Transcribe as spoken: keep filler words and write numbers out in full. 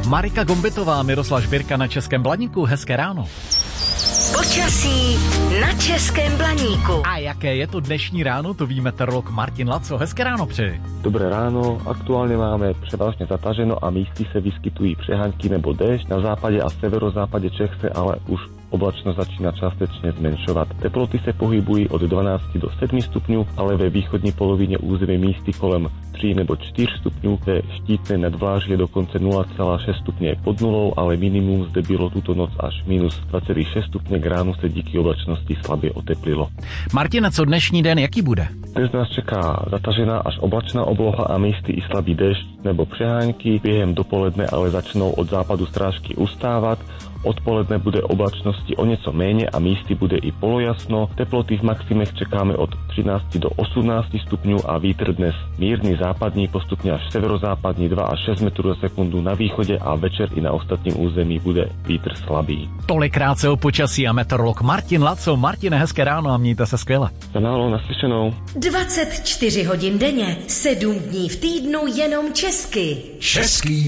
Marika Gombitová, Miroslav Žbírka na Českém Blaníku. Hezké ráno. Počasí na Českém Blaníku. A jaké je to dnešní ráno, to ví meteorolog Martin Laco. Hezké ráno přeji. Dobré ráno, aktuálně máme převážně zataženo a místy se vyskytují přehánky nebo déšť. Na západě a severozápadě Čech se ale už oblačnost začíná částečně zmenšovat. Teploty se pohybují od dvanácti do sedmi stupňů, ale ve východní polovině území místy kolem tří nebo čtyř stupňů, ve štítné nadvláži je dokonce nula celá šest stupně pod nulou, ale minimum zde bylo tuto noc až minus dva celá šest stupně, k ránu se díky oblačnosti slabě oteplilo. Martina, co dnešní den, jaký bude? Dnes nás čeká zatažená až oblačná obloha a místy i slabý déšť nebo přehánky. Během dopoledne ale začnou od západu strážky ustávat. Odpoledne bude oblačnosti o něco méně a místy bude i polojasno. Teploty v maximech čekáme od třinácti do osmnácti stupňů a vítr dnes mírný západní, postupně až severozápadní dva až šest metrů za sekundu na východě a večer i na ostatním území bude vítr slabý. Tolikrát se o počasí a meteorolog Martin Laco. Martine, hezké ráno a mějte se skvěle. Kanálo naslyšenou. dvacet čtyři hodin denně, sedm dní v týdnu jenom česky. Český